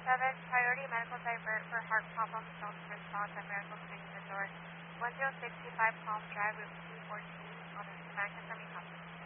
priority medical divert for heart problems known to response at Miracle Screening Resort. 1065 Palm Drive, room 214 on the American Family Hospital.